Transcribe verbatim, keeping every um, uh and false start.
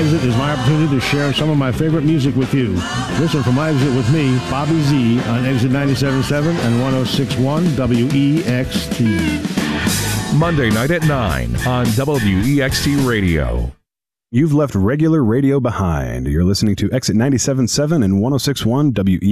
Exit is my opportunity to share some of my favorite music with you. Listen from My Exit with me, Bobby Z, on Exit ninety-seven point seven and one oh six point one W E X T. Monday night at nine on W E X T Radio. You've left regular radio behind. You're listening to Exit ninety-seven point seven and one oh six point one W E X T.